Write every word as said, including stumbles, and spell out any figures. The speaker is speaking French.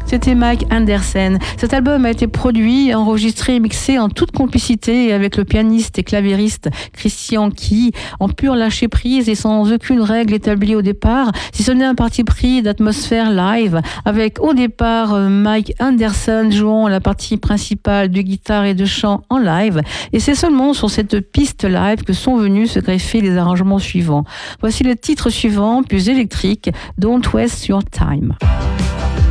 C'était Mike Anderson. Cet album a été produit, enregistré et mixé en toute complicité avec le pianiste et clavieriste Christian Key, en pur lâcher-prise et sans aucune règle établie au départ, si ce n'est un parti pris d'atmosphère live, avec au départ Mike Anderson jouant la partie principale de guitare et de chant en live. Et c'est seulement sur cette piste live que sont venus se greffer les arrangements suivants. Voici le titre suivant, plus électrique, Don't Waste Your Time.